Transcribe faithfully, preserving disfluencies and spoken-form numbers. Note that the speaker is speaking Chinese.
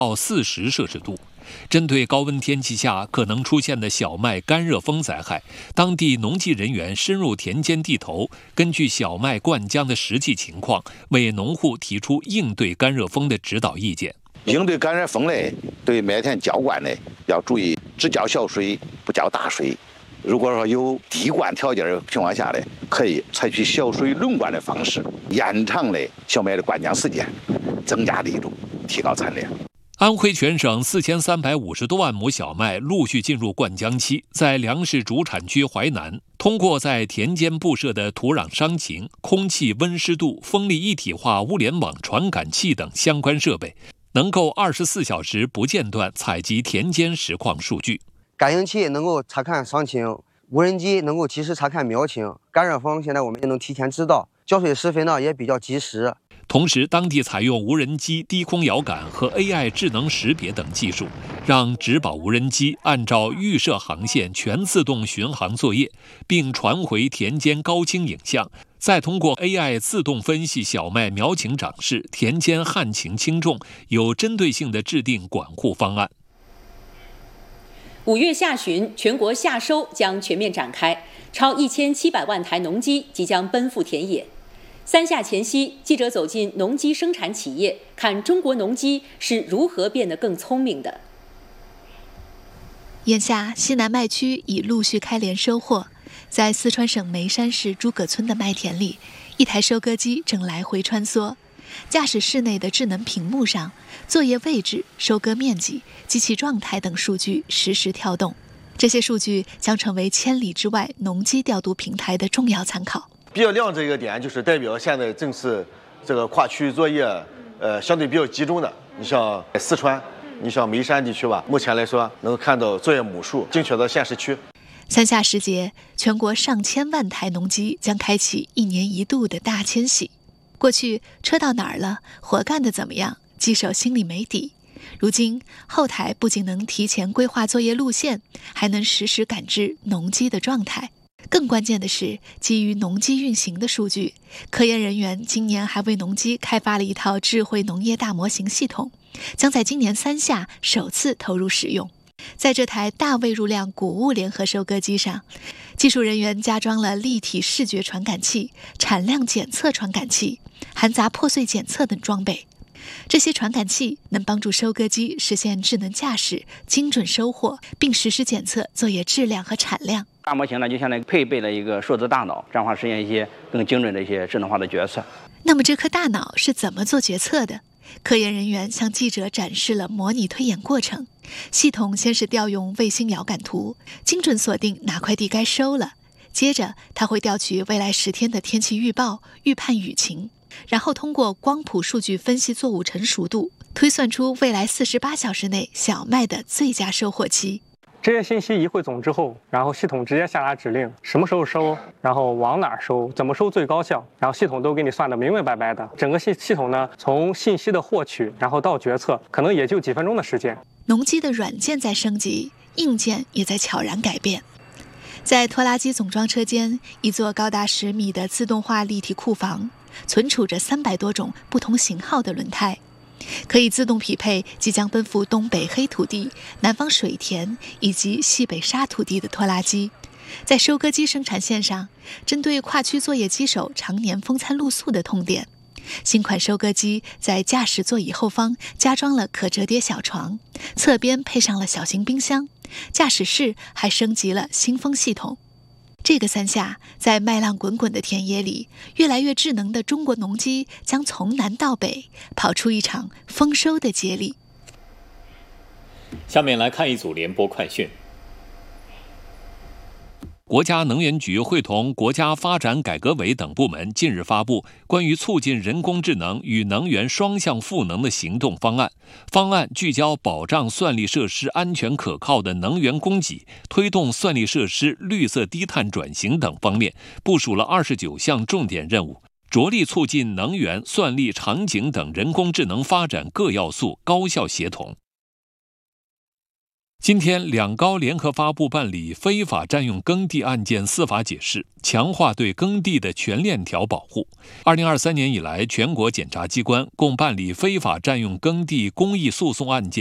到四十摄氏度。针对高温天气下可能出现的小麦干热风灾害，当地农技人员深入田间地头，根据小麦灌浆的实际情况，为农户提出应对干热风的指导意见。 应对干热风呢，对麦田浇灌呢要注意只浇小水，不浇大水。如果说有滴灌条件的情况下呢，可以采取小水轮灌的方式，延长嘞小麦的灌浆时间，增加力度，提高产量。 安徽全省四千三百五十多万亩小麦陆续进入灌浆期，在粮食主产区淮南，通过在田间布设的土壤伤情、空气温湿度、风力一体化物联网传感器等相关设备，能够二十四小时不间断采集田间实况数据。 感应器能够查看伤情，无人机能够及时查看苗情，干热风现在我们也能提前知道，浇水施肥呢也比较及时。 同时，当地采用无人机低空遥感和 A I 智能识别等技术，让植保无人机按照预设航线全自动巡航作业，并传回田间高清影像，再通过 A I 自动分析小麦苗情长势、田间旱情轻重，有针对性地制定管护方案。 五月下旬，全国夏收将全面展开，超一千七百万台农机即将奔赴田野。三夏前夕，记者走进农机生产企业，看中国农机是如何变得更聪明的。 眼下，西南麦区已陆续开镰收获。在四川省眉山市诸葛村的麦田里，一台收割机正来回穿梭。驾驶室内的智能屏幕上，作业位置、收割面积、机器状态等数据实时跳动。这些数据将成为千里之外农机调度平台的重要参考。 比较亮这个点，就是代表现在正是这个跨区域作业，呃，相对比较集中的。你像四川，你像眉山地区吧，目前来说能够看到作业亩数精确到县市区。 三夏时节，全国上千万台农机将开启一年一度的大迁徙。过去车到哪儿了，活干得怎么样，机手心里没底。如今后台不仅能提前规划作业路线，还能实时感知农机的状态。更关键的是，基于农机运行的数据，科研人员今年还为农机开发了一套智慧农业大模型系统，将在今年三夏首次投入使用。在这台大位入量谷物联合收割机上，技术人员加装了立体视觉传感器、产量检测传感器、含杂破碎检测等装备。这些传感器能帮助收割机实现智能驾驶、精准收获，并实时检测作业质量和产量。 大模型呢，就相当于配备了一个数字大脑，这样的话实现一些更精准的一些智能化的决策。 那么这颗大脑是怎么做决策的？科研人员向记者展示了模拟推演过程。系统先是调用卫星遥感图，精准锁定哪块地该收了。接着，它会调取未来十天的天气预报，预判雨情，然后通过光谱数据分析作物成熟度，推算出未来四十八小时内小麦的最佳收获期。 这些信息一汇总之后，然后系统直接下达指令，什么时候收，然后往哪儿收，怎么收最高效，然后系统都给你算得明明白白的。整个系系统呢，从信息的获取，然后到决策，可能也就几分钟的时间。 农机的软件在升级，硬件也在悄然改变。在拖拉机总装车间，一座高达十米的自动化立体库房，存储着三百多种不同型号的轮胎。可以自动匹配即将奔赴东北黑土地、南方水田以及西北沙土地的拖拉机。在收割机生产线上，针对跨区作业机手常年风餐露宿的痛点，新款收割机在驾驶座椅后方加装了可折叠小床，侧边配上了小型冰箱，驾驶室还升级了新风系统。这个三夏，在麦浪滚滚的田野里，越来越智能的中国农机将从南到北跑出一场丰收的接力。 下面来看一组联播快讯。 国家能源局会同国家发展改革委等部门近日发布关于促进人工智能与能源双向赋能的行动方案。方案聚焦保障算力设施安全可靠的能源供给，推动算力设施绿色低碳转型等方面，部署了二十九项重点任务，着力促进能源、算力、场景等人工智能发展各要素高效协同。 今天，两高联合发布办理非法占用耕地案件司法解释，强化对耕地的全链条保护。二零二三年以来，全国检察机关共办理非法占用耕地公益诉讼案件